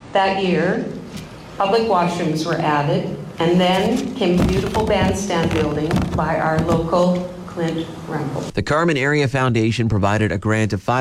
That year, public washrooms were added, and then came the beautiful bandstand building by our local Clint Rempel. The Carman Area Foundation provided a grant of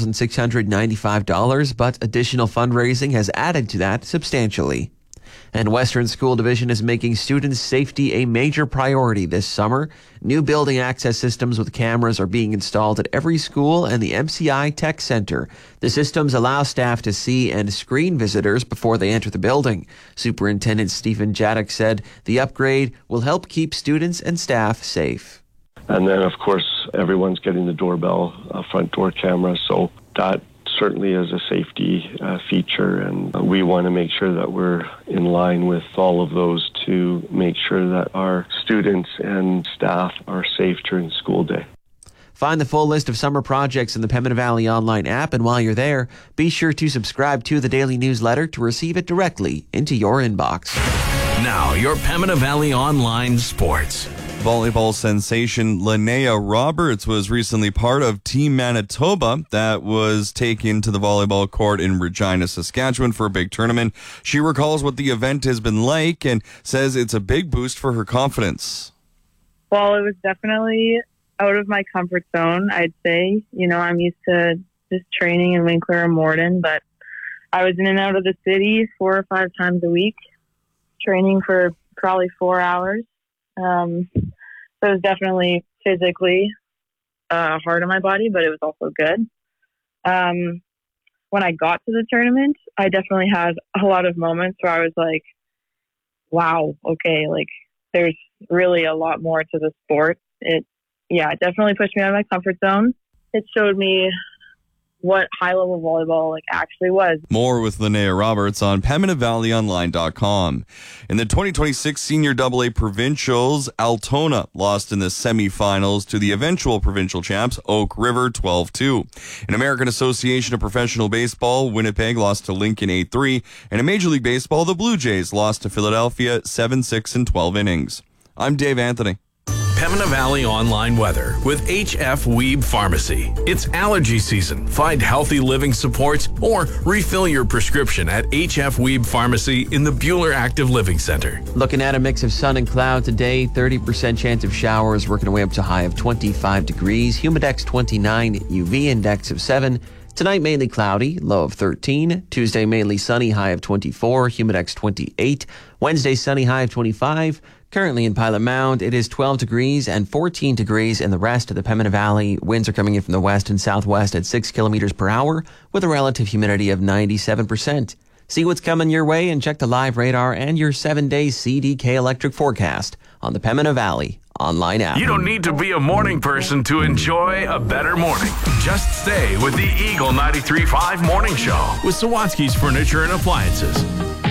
$5,695, but additional fundraising has added to that substantially. And Western School Division is making students' safety a major priority this summer. New building access systems with cameras are being installed at every school and the MCI Tech Center. The systems allow staff to see and screen visitors before they enter the building. Superintendent Stephen Jaddock said the upgrade will help keep students and staff safe. And then, of course, everyone's getting the doorbell, front door camera, so that certainly is a safety feature, and we want to make sure that we're in line with all of those to make sure that our students and staff are safe during school day. Find the full list of summer projects in the Pembina Valley online app, and while you're there, be sure to subscribe to the daily newsletter to receive it directly into your inbox. Now, your Pembina Valley online sports. Volleyball sensation Linnea Roberts was recently part of Team Manitoba that was taken to the volleyball court in Regina, Saskatchewan for a big tournament. She recalls what the event has been like and says it's a big boost for her confidence. Well, it was definitely out of my comfort zone, I'd say. You know, I'm used to just training in Winkler and Morden, but I was in and out of the city 4 or 5 times a week, training for probably 4 hours. So it was definitely physically hard on my body, but it was also good. When I got to the tournament, I definitely had a lot of moments where I was like, wow, okay, like there's really a lot more to the sport. It definitely pushed me out of my comfort zone. It showed me what high-level volleyball actually was. More with Linnea Roberts on PembinaValleyOnline.com. In the 2026 Senior AA Provincials, Altona lost in the semifinals to the eventual provincial champs, Oak River, 12-2. In American Association of Professional Baseball, Winnipeg lost to Lincoln 8-3. And in Major League Baseball, the Blue Jays lost to Philadelphia 7-6 in 12 innings. I'm Dave Anthony. Pembina Valley online weather with HF Weeb Pharmacy. It's allergy season. Find healthy living supports or refill your prescription at HF Weeb Pharmacy in the Buhler Active Living Center. Looking at a mix of sun and cloud today, 30% chance of showers, working our way up to a high of 25 degrees, humidex 29, UV index of 7. Tonight, mainly cloudy, low of 13. Tuesday, mainly sunny, high of 24, humidex 28. Wednesday, sunny, high of 25. Currently in Pilot Mound, it is 12 degrees and 14 degrees in the rest of the Pembina Valley. Winds are coming in from the west and southwest at 6 kilometers per hour with a relative humidity of 97%. See what's coming your way and check the live radar and your 7-day CDK electric forecast on the Pembina Valley online app. You don't need to be a morning person to enjoy a better morning. Just stay with the Eagle 93.5 Morning Show with Sawatsky's Furniture and Appliances.